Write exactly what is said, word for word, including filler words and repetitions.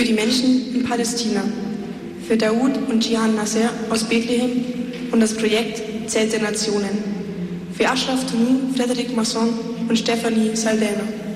die Menschen in Palästina, für Daoud und Jihan Nasser aus Bethlehem und das Projekt Zelt der Nationen, für Ashraf Tunu, Frederic Masson und Stephanie Saldana.